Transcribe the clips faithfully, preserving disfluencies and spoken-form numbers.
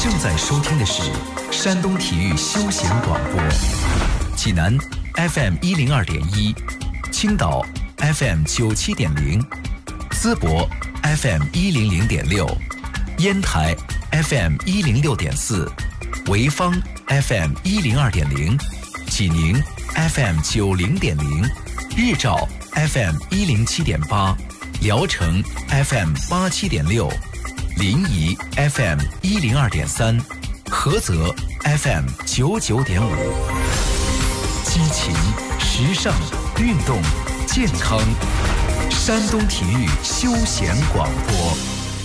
正在收听的是山东体育休闲广播，济南 F M 一零二点一，青岛 F M 九七点零，淄博 F M 一零零点六，烟台 F M 一零六点四，潍坊 F M 一零二点零，济宁 F M 九零点零，日照 F M 一零七点八，聊城 F M 八七点六，临沂 F M 一零二点三，菏泽 F M 九九点五。激情、时尚、运动、健康，山东体育休闲广播。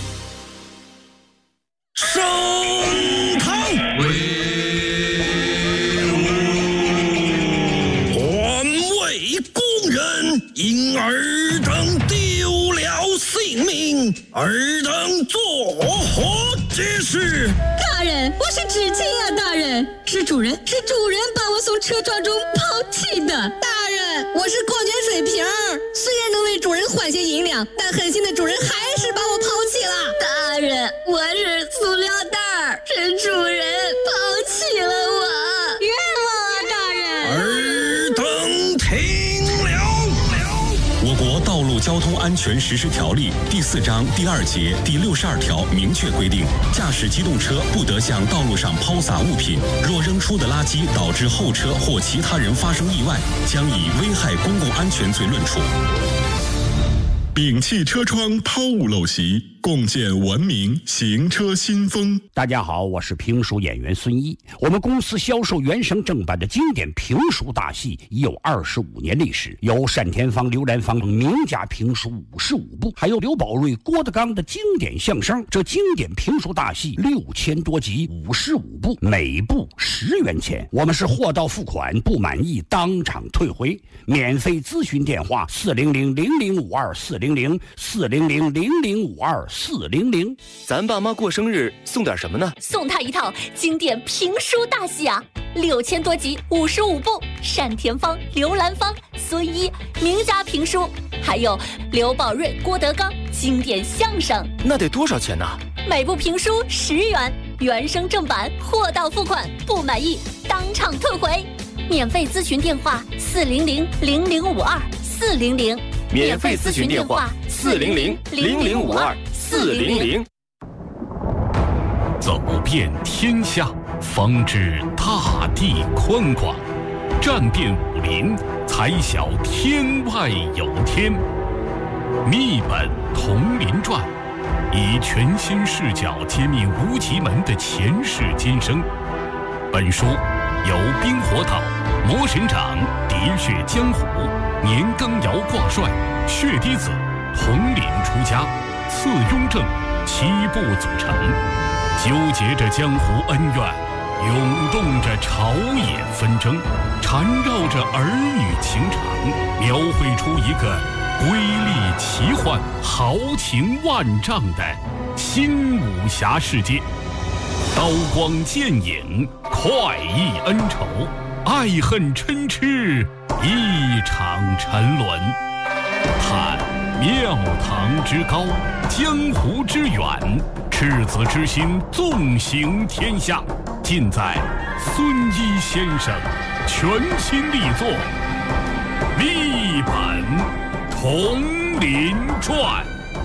升堂威武，环卫工人因尔等丢了性命，尔等作何解释？ 大人，我是知青啊！大人，是主人，是主人把我从车撞中抛弃的。大人，我是矿泉水瓶儿，虽然能为主人换些银两，但狠心的主人还是把我抛弃了。大人，我是塑料袋儿，是主人抛弃了我，冤枉啊！大人， 尔等听了。 我国道路交通安全实施条例第四章第二节第六十二条明确规定，驾驶机动车不得向道路上抛洒物品，若扔出的垃圾导致后车或其他人发生意外，将以危害公共安全罪论处。摒弃车窗抛物陋习，共建文明行车新风。 大家好，我是评书演员孙一。我们公司销售原声正版的经典评书大戏已有二十五年历史，有单田芳、刘兰芳名家评书五十五部，还有刘宝瑞、郭德纲的经典相声。这经典评书大戏六千多集，五十五部，每部十元钱。我们是货到付款，不满意当场退回。免费咨询电话：四零零零零五二四零零四零零零零五二四零零。 咱爸妈过生日送点什么呢？ 送他一套经典评书大戏啊，六千多集，五十五部，单田芳、刘兰芳、孙一名家评书，还有刘宝瑞、郭德纲经典相声。 那得多少钱呢？ 每部评书十元，原声正版，货到付款，不满意当场退回。免费咨询电话：四零零零零五二四零零。 免费咨询电话：四零零零零五二四零零。 走遍天下，方知大地宽广；站遍武林，才晓天外有天。密本同林传，以全新视角揭秘无极门的前世今生。本书由冰火岛、魔神掌、喋血江湖、年羹尧挂帅、血滴子、统领出家、次雍正七部组成，纠结着江湖恩怨，涌动着朝野纷争，缠绕着儿女情长，描绘出一个瑰丽奇幻、豪情万丈的新武侠世界。刀光剑影，快意恩仇，爱恨嗔痴，一场沉沦。探庙堂之高，江湖之远，赤子之心纵行天下，尽在孙一先生全新力作《密本同林传》。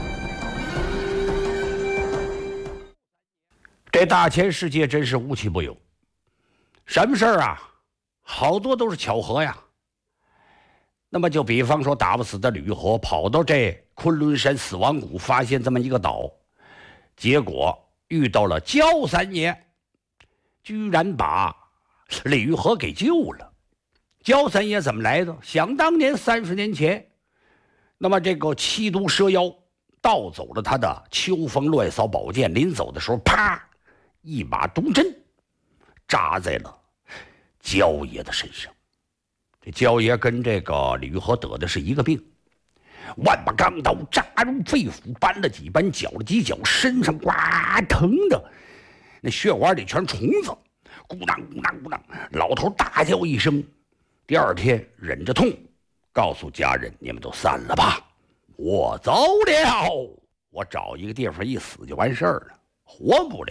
这大千世界真是无奇不有，什么事儿啊，好多都是巧合呀。那么就比方说打不死的吕和跑到这昆仑山死亡谷，发现这么一个岛，结果遇到了焦三爷，居然把吕和给救了。焦三爷怎么来的？想当年三十年前，那么这个七毒蛇妖盗走了他的秋风乱扫宝剑，临走的时候啪一把毒针扎在了焦爷的身上。这焦爷跟这个吕和得的是一个病，万把钢刀扎入肺腑，搬了几班，绞了几脚，身上呱疼的那血管里全是虫子，咕当咕当咕当。老头大叫一声，第二天忍着痛告诉家人，你们都散了吧，我走了，我找一个地方一死就完事儿了，活不了。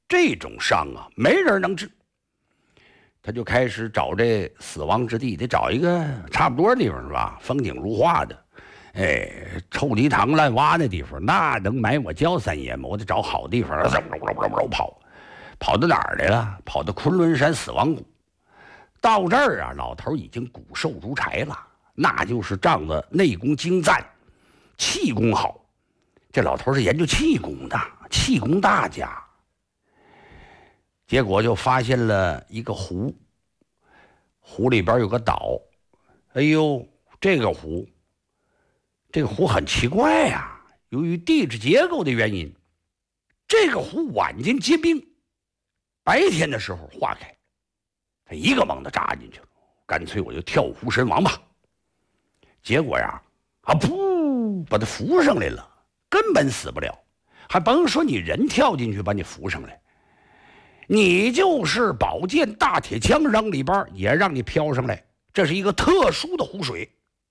这种伤啊，没人能治。他就开始找这死亡之地，得找一个差不多的地方，是吧？风景如画的，哎，臭泥塘烂洼的地方，那能埋我焦三爷吗？我得找好地方，跑，跑到哪儿来了？跑到昆仑山死亡谷。到这儿啊，老头已经骨瘦如柴了，那就是仗着内功精湛，气功好。这老头是研究气功的，气功大家。结果就发现了一个湖，湖里边有个岛。哎呦，这个湖，这个湖很奇怪呀、啊，由于地质结构的原因，这个湖晚间结冰，白天的时候化开。他一个猛子扎进去了，干脆我就跳湖身亡吧。结果呀，啊噗，把他浮上来了，根本死不了。还甭说你人跳进去把你浮上来，你就是宝剑大铁枪扔里边也让你飘上来。这是一个特殊的湖水，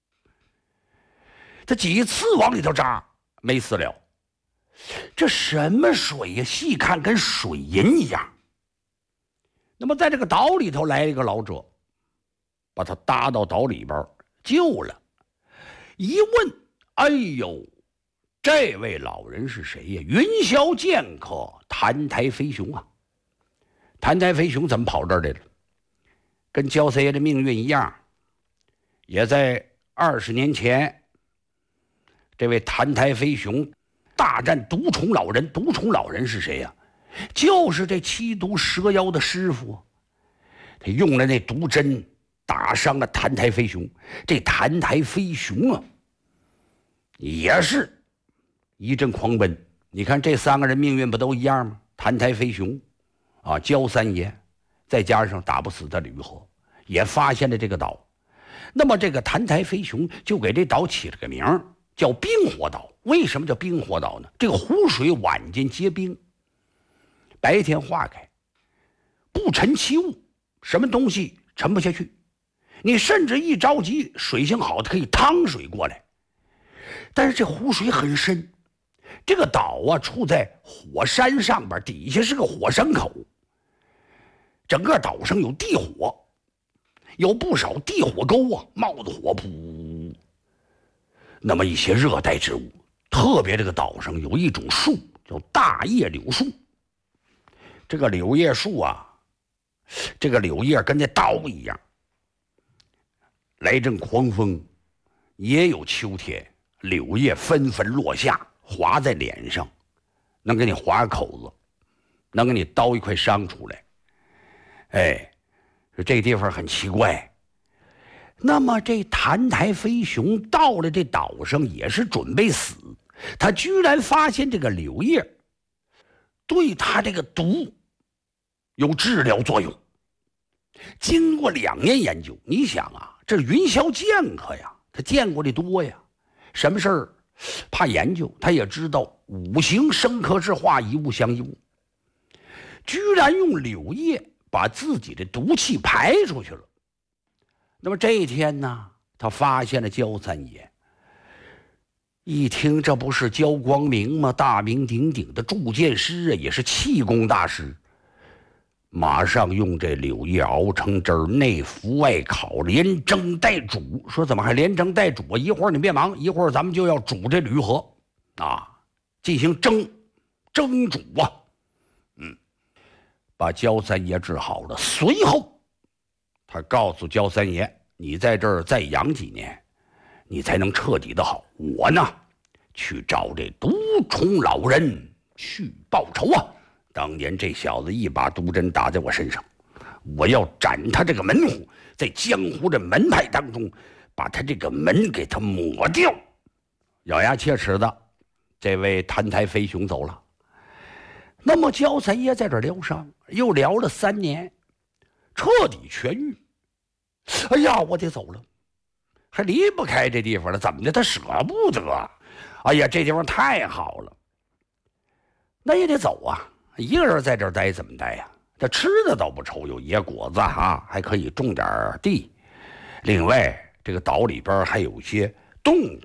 他几次往里头扎没死了。这什么水呀？细看跟水银一样。那么在这个岛里头来一个老者，把他搭到岛里边救了。一问，哎呦，这位老人是谁呀？云霄剑客澹台飞熊啊！澹台飞熊怎么跑这儿来了？跟焦三爷的命运一样，也在二十年前，这位澹台飞熊大战毒虫老人。毒虫老人是谁呀？就是这七毒蛇妖的师傅。他用了那毒针打伤了澹台飞熊。这澹台飞熊啊，也是一阵狂奔。你看这三个人命运不都一样吗？澹台飞熊啊，焦三爷，再加上打不死的吕和，也发现了这个岛。那么这个澹台飞熊就给这岛起了个名叫冰火岛。为什么叫冰火岛呢？这个湖水晚间结冰，白天化开，不沉其物，什么东西沉不下去。你甚至一着急，水性好的可以趟水过来。但是这湖水很深，这个岛啊处在火山上边，底下是个火山口。整个岛上有地火，有不少地火沟啊，冒着火噗。那么一些热带植物，特别这个岛上有一种树叫大叶柳树。这个柳叶树啊，这个柳叶跟那刀一样。来阵狂风，也有秋天，柳叶纷纷落下，划在脸上，能给你划个口子，能给你刀一块伤出来。哎，这地方很奇怪。那么这澹台飞熊到了这岛上也是准备死，他居然发现这个柳叶对他这个毒有治疗作用。经过两年研究，你想啊，这云霄剑客呀，他见过的多呀，什么事儿怕研究，他也知道五行生克制化，一物相一物，居然用柳叶把自己的毒气排出去了。那么这一天呢，他发现了焦三爷。一听这不是焦光明吗？大名鼎鼎的铸剑师啊，也是气功大师。马上用这柳叶熬成汁儿，内服外烤，连蒸带煮。说怎么还连蒸带煮啊？一会儿你别忙，一会儿咱们就要煮这铝合啊，进行蒸蒸煮啊。嗯，把焦三爷治好了。随后他告诉焦三爷，你在这儿再养几年，你才能彻底的好。我呢，去找这毒虫老人去报仇啊！当年这小子一把毒针打在我身上，我要斩他这个门户，在江湖的门派当中，把他这个门给他抹掉。咬牙切齿的，这位澹台飞熊走了。那么焦三爷在这疗伤，又疗了三年，彻底痊愈。哎呀，我得走了，还离不开这地方了，怎么的？他舍不得。哎呀，这地方太好了，那也得走啊。一个人在这儿待怎么待呀？他吃的倒不愁，有野果子啊，还可以种点地。另外，这个岛里边还有些动物，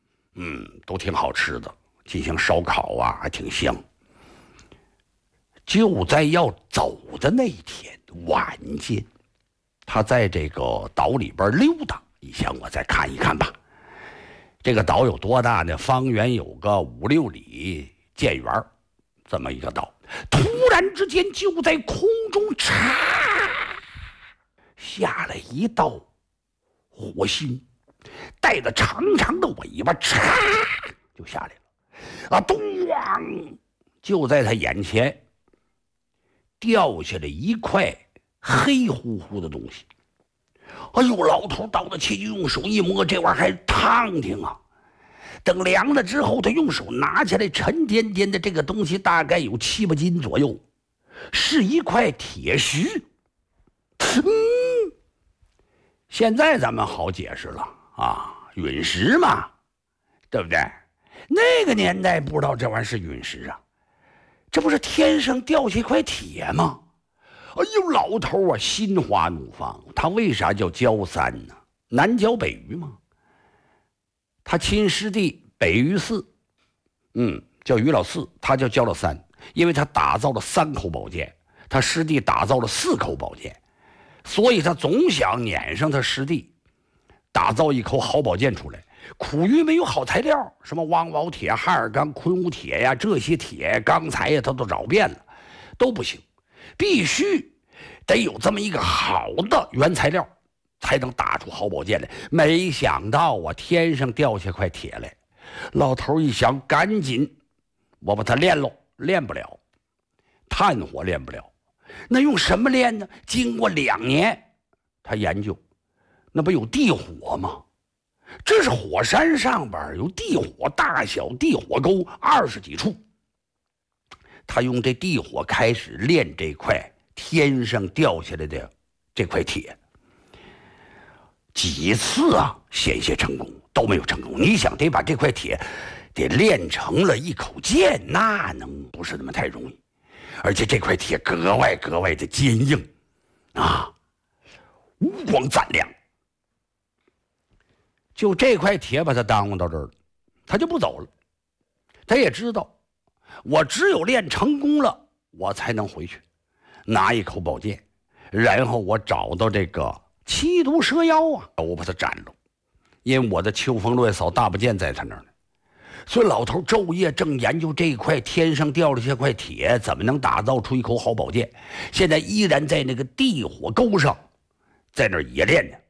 嗯，都挺好吃的，进行烧烤啊，还挺香。 就在要走的那天晚间，他在这个岛里边溜达，你想我再看一看吧。这个岛有多大呢？方圆有个五六里见圆，这么一个岛。突然之间，就在空中嚓下了一道火星，带着长长的尾巴，嚓就下来了。啊，咚！就在他眼前掉下了一块黑乎乎的东西。哎呦，老头到了前去用手一摸，这玩意儿还烫挺啊。等凉了之后，他用手拿起来，沉甸甸的这个东西大概有七八斤左右，是一块铁石。嗯，现在咱们好解释了啊，陨石嘛，对不对？那个年代不知道这玩意儿是陨石啊，这不是天上掉下一块铁吗？哎呦，老头啊，心花怒放。他为啥叫焦三呢？南焦北虞嘛。他亲师弟北虞四，嗯，叫虞老四，他叫焦老三，因为他打造了三口宝剑，他师弟打造了四口宝剑，所以他总想撵上他师弟，打造一口好宝剑出来。苦于没有好材料，什么汪媧铁、哈尔钢、昆吾铁呀，这些铁钢材呀，他都找遍了，都不行，必须得有这么一个好的原材料，才能打出好宝剑来。没想到啊，天上掉下块铁来。老头一想，赶紧我把它炼喽，炼不了，炭火炼不了，那用什么炼呢？经过两年他研究，那不有地火吗？这是火山上边有地火，大小地火沟二十几处。他用这地火开始炼这块天上掉下来的这块铁，几次啊险些成功，都没有成功。你想得把这块铁得炼成了一口剑，那能不是那么太容易？而且这块铁格外格外的坚硬啊，无光闪亮。就这块铁把他耽误到这儿了，他就不走了。他也知道，我只有练成功了，我才能回去拿一口宝剑，然后我找到这个七毒蛇妖啊，我把他斩了。因为我的秋风落叶扫大宝剑在他那儿呢，所以老头昼夜正研究这块天上掉了下块铁怎么能打造出一口好宝剑。现在依然在那个地火沟上，在那儿冶炼呢。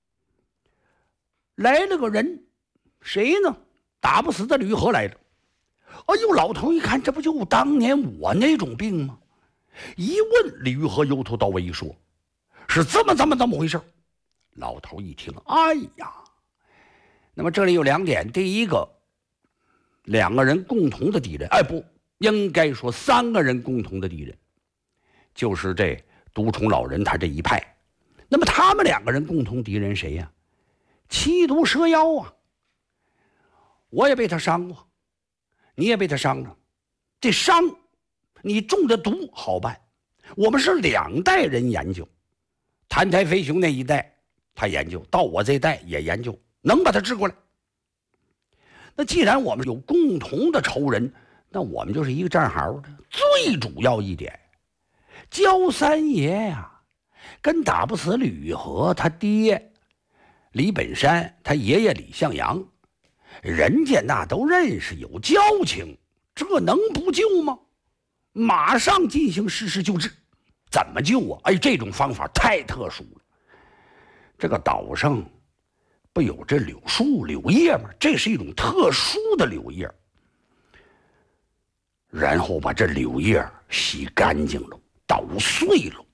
来了个人，谁呢？打不死的吕和来了。哎呦，老头一看，这不就当年我那种病吗？一问，吕和由头到尾一说，是这么这么这么回事。老头一听，哎呀，那么这里有两点：第一个，两个人共同的敌人，哎，不应该说三个人共同的敌人，就是这独宠老人他这一派。那么他们两个人共同敌人谁呀？七毒蛇妖啊！我也被他伤过，你也被他伤了。这伤，你中的毒好办。我们是两代人研究，谭台飞熊那一代他研究，到我这一代也研究，能把他治过来。那既然我们有共同的仇人，那我们就是一个战壕的。最主要一点，焦三爷呀、啊，跟打不死吕和他爹李本山，他爷爷李向阳，人家那都认识，有交情，这能不救吗？马上进行实施救治。怎么救啊？哎，这种方法太特殊了。这个岛上不有这柳树柳叶吗？这是一种特殊的柳叶，然后把这柳叶洗干净了，捣碎了，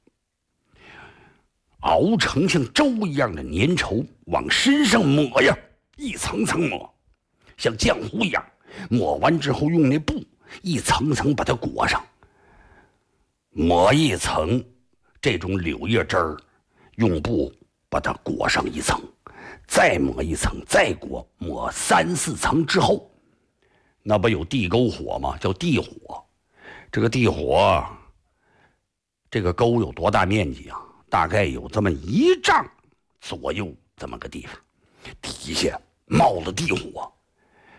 熬成像粥一样的粘稠，往身上抹呀，一层层抹，像浆糊一样。抹完之后，用那布一层层把它裹上，抹一层这种柳叶汁儿，用布把它裹上一层，再抹一层，再裹，抹三四层之后，那不有地沟火吗？叫地火。这个地火，这个沟有多大面积啊？大概有这么一丈左右这么个地方，底下冒了地火，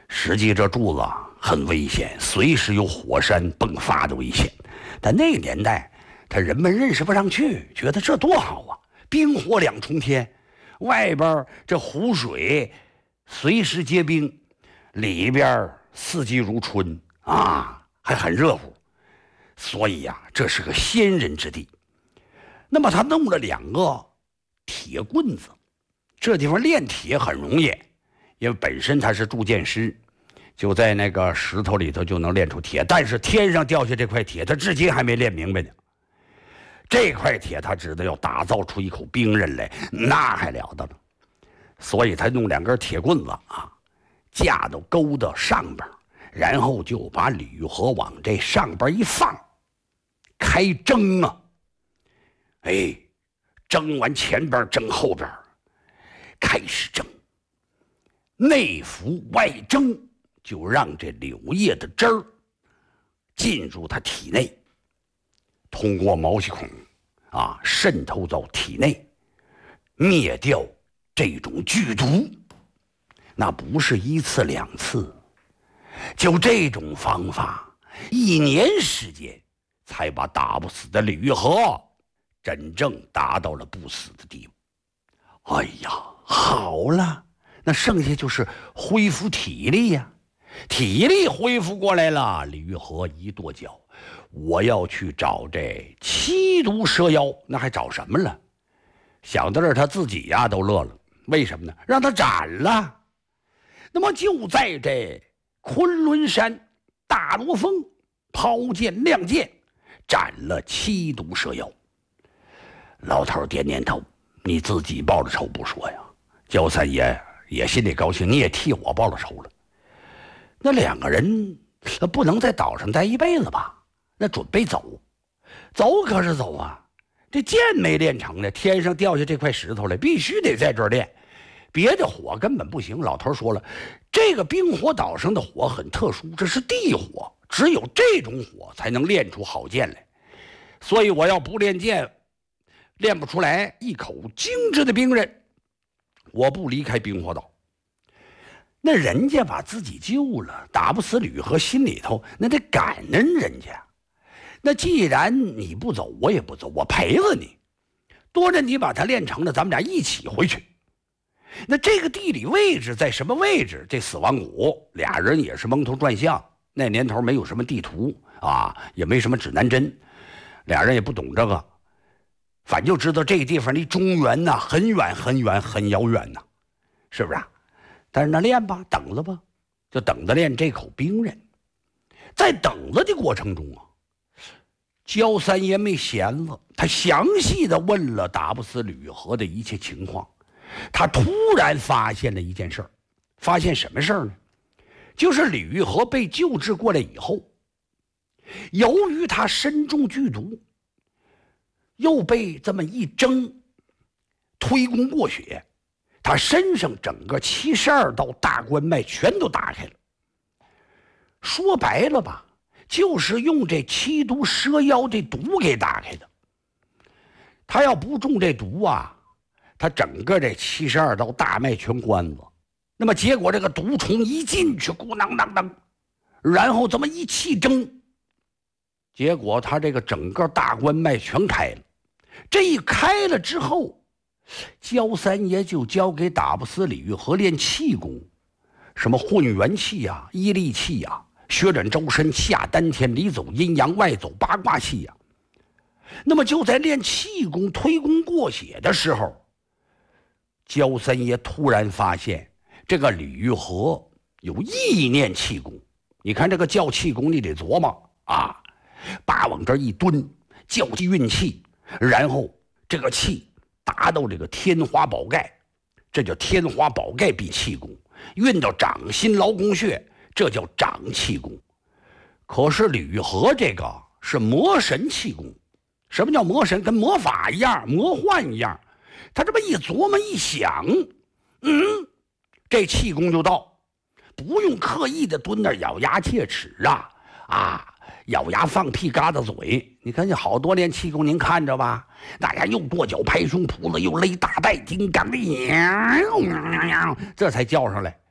实际这柱子很危险，随时有火山迸发的危险。但那个年代，他人们认识不上去，觉得这多好啊，冰火两重天，外边这湖水随时结冰，里边四季如春啊，还很热乎。所以呀、啊，这是个仙人之地。那么他弄了两个铁棍子，这地方炼铁很容易，因为本身他是铸剑师，就在那个石头里头就能炼出铁。但是天上掉下这块铁，他至今还没炼明白呢。这块铁他知道要打造出一口兵刃来，那还了得了。所以他用两根铁棍子啊，架到钩的上边，然后就把吕玉和往这上边一放，开蒸啊。哎，蒸完前边，蒸后边，开始蒸，内服外蒸，就让这柳叶的汁儿进入他体内，通过毛细孔啊渗透到体内，灭掉这种剧毒。那不是一次两次，就这种方法，一年时间才把打不死的吕玉和真正达到了不死的地步。哎呀，好了，那剩下就是恢复体力呀。体力恢复过来了，李玉和一跺脚，我要去找这七毒蛇妖。那还找什么了？想到这儿，他自己呀都乐了。为什么呢？让他斩了。那么就在这昆仑山大罗峰抛剑亮剑，斩了七毒蛇妖。老头点点头，你自己报了仇不说呀，焦三爷也心里高兴，你也替我报了仇了。那两个人不能在岛上待一辈子吧？那准备走，走可是走啊，这剑没练成呢，天上掉下这块石头来，必须得在这儿练，别的火根本不行。老头说了，这个冰火岛上的火很特殊，这是地火，只有这种火才能练出好剑来，所以我要不练剑，练不出来一口精致的兵刃，我不离开冰火岛。那人家把自己救了，打不死吕和，心里头那得感恩人家。那既然你不走，我也不走，我陪着你，多着你把它练成了，咱们俩一起回去。那这个地理位置在什么位置？这死亡谷，俩人也是蒙头转向。那年头没有什么地图啊，也没什么指南针，俩人也不懂这个，反正就知道这个地方离中原呐、啊、很远很远很遥远呐、啊，是不是啊？但是那练吧，等着吧，就等着练这口兵刃。在等着的过程中啊，焦三爷没闲了，他详细的问了打不死吕和的一切情况。他突然发现了一件事儿，发现什么事儿呢？就是吕玉和被救治过来以后，由于他身中剧毒，又被这么一蒸，推弓过血，他身上整个七十二道大关脉全都打开了。说白了吧，就是用这七毒蛇妖这毒给打开的。他要不中这毒啊，他整个这七十二道大脉全关了。那么结果这个毒虫一进去，咕囔囔囔，然后这么一气蒸，结果他这个整个大关脉全开了。这一开了之后，焦三爷就交给打不死李玉和练气功，什么混元气呀、啊、一力气呀、啊、血转周身、下丹田、里走阴阳、外走八卦气呀、啊。那么就在练气功、推功过血的时候，焦三爷突然发现这个李玉和有意念气功。你看这个叫气功，你得琢磨啊，把往这一蹲，叫气运气，然后这个气达到这个天花宝盖，这叫天花宝盖比气功，运到掌心劳宫穴，这叫掌气功。可是吕玉和这个是魔神气功。什么叫魔神？跟魔法一样，魔幻一样。他这么一琢磨一想，嗯，这气功就到，不用刻意的蹲那咬牙切齿啊啊，咬牙放屁嘎达嘴。你看这好多练气功，您看着吧，大家又跺脚拍胸脯子，又勒大带金刚，这才叫上来。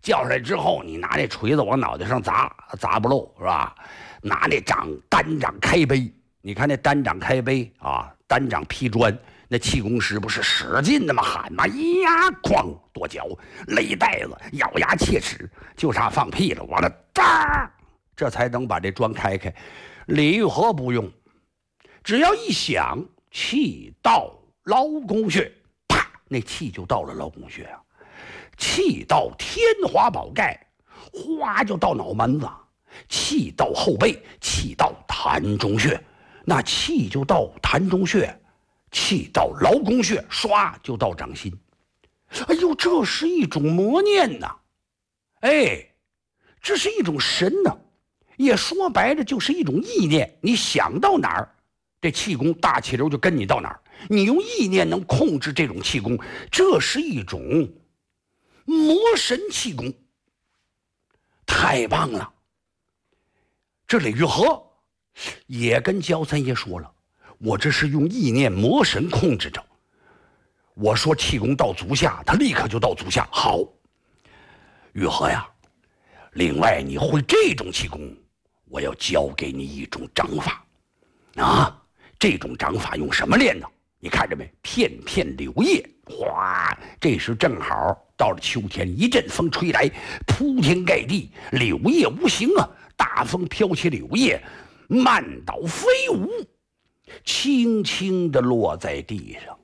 叫上来之后，你拿那锤子往脑袋上砸，砸不漏是吧？拿那掌单掌开杯，你看那单掌开杯啊，单掌劈砖，那气功师不是使劲那么喊吗？呀，哐跺脚，勒带子，咬牙切齿，就差放屁了，完了，哒，这才能把这砖开开。李玉和不用，只要一响，气到劳宫穴，啪，那气就到了劳宫穴啊。气到天花宝盖，哗就到脑门子；气到后背，气到膻中穴，那气就到膻中穴；气到劳宫穴，唰就到掌心。哎呦，这是一种魔念呐！哎，这是一种神呐！也说白了就是一种意念，你想到哪儿，这气功大气流就跟你到哪儿。你用意念能控制这种气功，这是一种魔神气功，太棒了！这李玉和也跟焦三爷说了，我这是用意念魔神控制着。我说气功到足下，他立刻就到足下。好，玉和呀，另外你会这种气功，我要教给你一种掌法啊！这种掌法用什么练呢？你看着没？片片柳叶，哗！这时正好到了秋天，一阵风吹来，铺天盖地，柳叶无形啊！大风飘起柳叶，漫倒飞舞，轻轻地落在地上。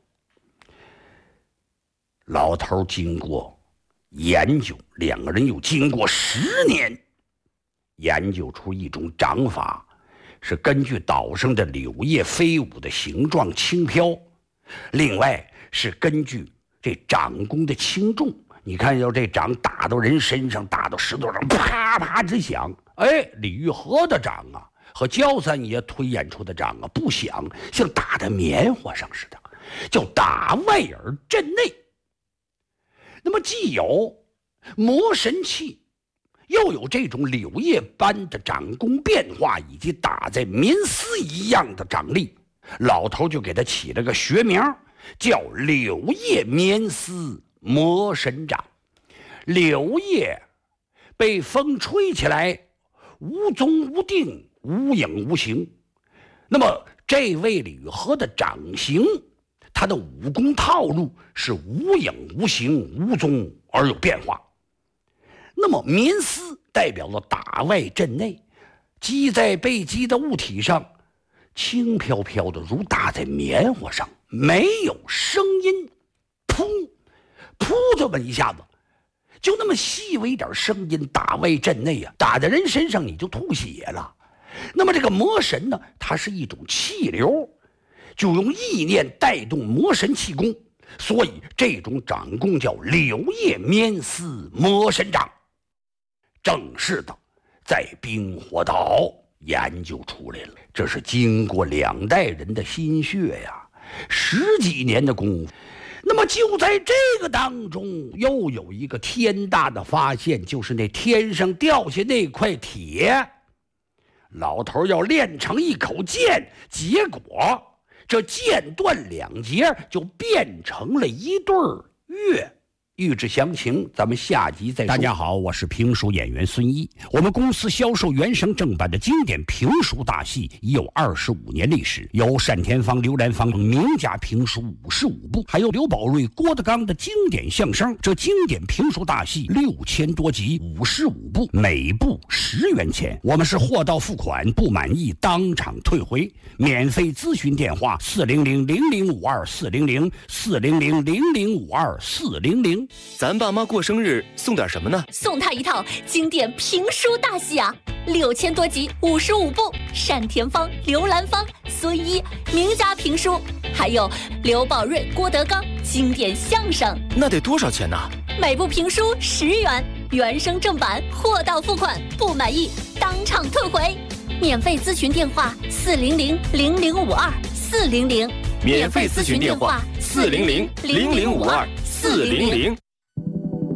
老头经过研究，两个人又经过十年，研究出一种掌法，是根据岛上的柳叶飞舞的形状轻飘，另外是根据这掌功的轻重。你看，要这掌打到人身上，打到石头上，啪啪直响。哎，李玉和的掌啊，和焦三爷推演出的掌啊，不响，像打在棉花上似的，叫打外而镇内。那么既有魔神气，又有这种柳叶般的掌功变化，以及打在棉丝一样的掌力，老头就给他起了个学名，叫柳叶棉丝魔神掌。柳叶被风吹起来，无踪无定，无影无形。那么这位李玉和的掌形，他的武功套路是无影无形，无踪而有变化。那么棉丝代表了打外镇内，击在被击的物体上，轻飘飘的，如打在棉花上，没有声音，噗噗这么一下子，就那么细微点声音，打外镇内啊，打在人身上你就吐血了。那么这个魔神呢，它是一种气流，就用意念带动魔神气功，所以这种掌功叫柳叶棉丝魔神掌。正式的在冰火岛研究出来了，这是经过两代人的心血呀，十几年的功夫。那么就在这个当中，又有一个天大的发现，就是那天上掉下那块铁，老头要练成一口剑，结果这剑断两截，就变成了一对月。欲知详情，咱们下集再说。大家好，我是评书演员孙一。我们公司销售原声正版的经典评书大戏已有二十五年历史，有单田芳、刘兰芳名家评书五十五部，还有刘宝瑞、郭德纲的经典相声。这经典评书大戏六千多集，五十五部，每部十元钱。我们是货到付款，不满意当场退回。免费咨询电话：四零零零零五二四零零四零零零零五二四零零。 咱爸妈过生日送点什么呢？ 送他一套经典评书大戏啊，六千多集，五十五部，单田芳、刘兰芳、孙一名家评书，还有刘宝瑞、郭德纲经典相声。 那得多少钱呢？ 每部评书十元，原声正版，货到付款，不满意当场退回。免费咨询电话：四零零零零五二四零零。 免费咨询电话：四零零零零五二四零零。